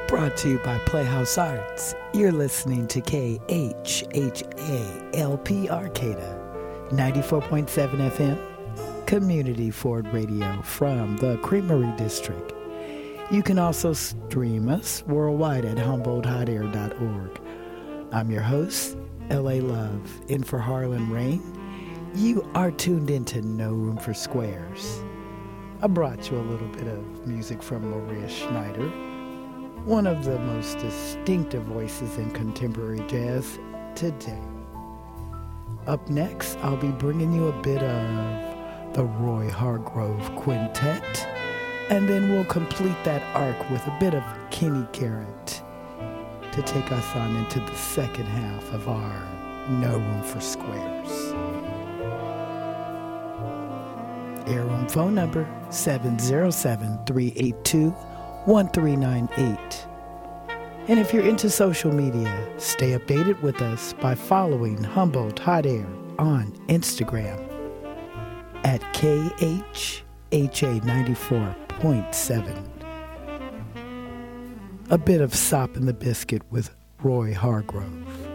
Brought to you by Playhouse Arts. You're listening to KHHALP Arcata, 94.7 FM, Community Ford Radio from the Creamery District. You can also stream us worldwide at HumboldtHotAir.org. I'm your host, L.A. Love, in for Harlan Rain. You are tuned into No Room for Squares. I brought you a little bit of music from Maria Schneider, one of the most distinctive voices in contemporary jazz today. Up next, I'll be bringing you a bit of the Roy Hargrove Quintet, and then we'll complete that arc with a bit of Kenny Garrett to take us on into the second half of our No Room for Squares. Airroom phone number 707-382-1398. And if you're into social media, stay updated with us by following Humboldt Hot Air on Instagram at KHHA94.7. A bit of Sop in the Biscuit with Roy Hargrove.